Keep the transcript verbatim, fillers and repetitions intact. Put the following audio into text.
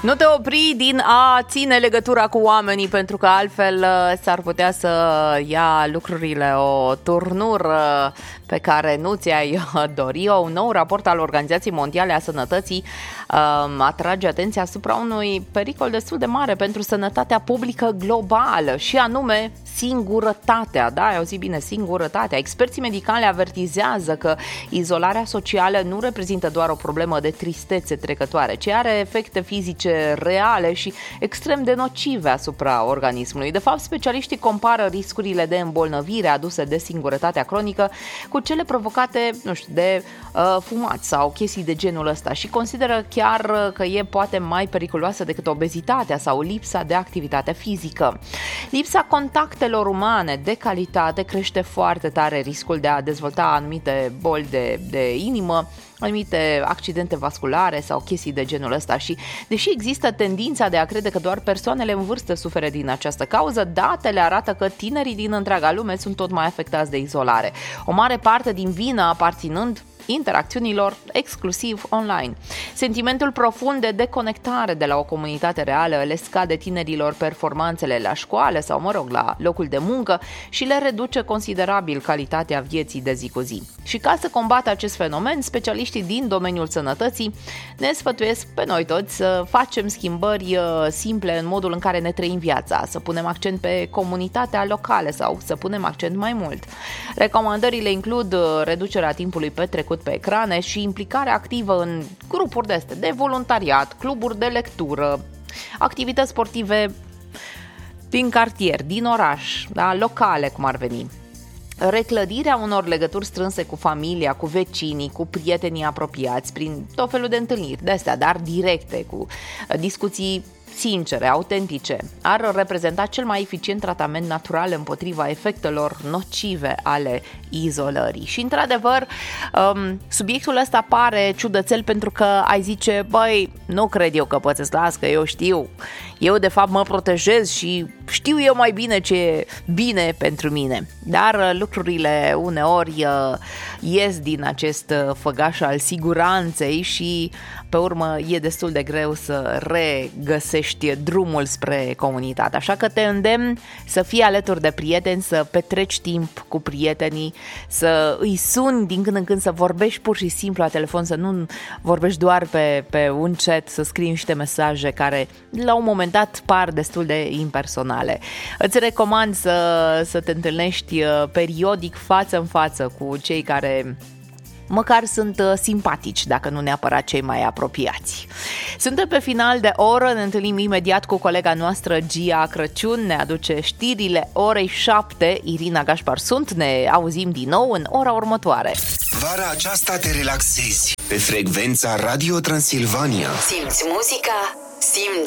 Nu te opri din a ține legătura cu oamenii, pentru că altfel s-ar putea să ia lucrurile o turnură pe care nu ți-ai dori. Un nou raport al Organizației Mondiale a Sănătății um, atrage atenția asupra unui pericol destul de mare pentru sănătatea publică globală, și anume singurătatea. Da, ai auzit bine, singurătatea. Experții medicali avertizează că izolarea socială nu reprezintă doar o problemă de tristețe trecătoare, ci are efecte fizice reale și extrem de nocive asupra organismului. De fapt, specialiștii compară riscurile de îmbolnăvire aduse de singurătatea cronică cu cele provocate, nu știu, de uh, fumat sau chestii de genul ăsta și consideră chiar că e poate mai periculoasă decât obezitatea sau lipsa de activitate fizică. Lipsa contactelor umane de calitate crește foarte tare riscul de a dezvolta anumite boli de, de inimă, anumite accidente vasculare sau chestii de genul ăsta. Și deși există tendința de a crede că doar persoanele în vârstă suferă din această cauză, datele arată că tinerii din întreaga lume sunt tot mai afectați de izolare, o mare parte din vină aparținând interacțiunilor exclusiv online. Sentimentul profund de deconectare de la o comunitate reală le scade tinerilor performanțele la școală sau, mă rog, la locul de muncă și le reduce considerabil calitatea vieții de zi cu zi. Și ca să combată acest fenomen, specialiștii din domeniul sănătății ne sfătuiesc pe noi toți să facem schimbări simple în modul în care ne trăim viața, să punem accent pe comunitatea locală sau să punem accent mai mult. Recomandările includ reducerea timpului petrecut pe ecrane și implicarea activă în grupuri de astea, de voluntariat, cluburi de lectură, activități sportive din cartier, din oraș, da, locale cum ar veni. Reclădirea unor legături strânse cu familia, cu vecinii, cu prietenii apropiați, prin tot felul de întâlniri de astea, dar directe, cu discuții sincere, autentice, ar reprezenta cel mai eficient tratament natural împotriva efectelor nocive ale izolării. Și, într-adevăr, subiectul ăsta pare ciudățel pentru că ai zice, băi, nu cred eu că poți să-ți las, că eu știu, eu de fapt mă protejez și știu eu mai bine ce e bine pentru mine. Dar lucrurile uneori ies din acest făgaș al siguranței și pe urmă e destul de greu să regăsești drumul spre comunitate. Așa că te îndemn să fii alături de prieteni, să petreci timp cu prietenii, să îi suni din când în când, să vorbești pur și simplu la telefon, să nu vorbești doar pe, pe un chat, să scrii niște mesaje care la un moment dat par destul de impersonale. Îți recomand să, să te întâlnești periodic față în față cu cei care măcar sunt simpatici, dacă nu neapărat cei mai apropiați. Suntem pe final de oră, ne întâlnim imediat cu colega noastră Gia Crăciun, ne aduce știrile orei șapte. Irina Gașpar sunt, ne auzim din nou în ora următoare. Vara aceasta te relaxezi pe frecvența Radio Transilvania. Simți muzica, simți